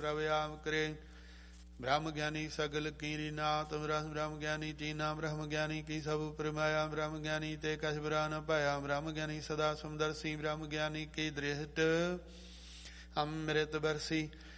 प्रभ आम करे। ब्रह्म ज्ञानी सगल कीरी नाथ ब्रह्म ज्ञानी चीना ब्रह्म ज्ञानी की सब प्रमाया ब्रह्म ज्ञानी ते कछ बुरा न पाया। ब्रह्म ज्ञानी सदा सुमदर्शी ब्रह्म ज्ञानी की दृष्ट अमृत बरसी।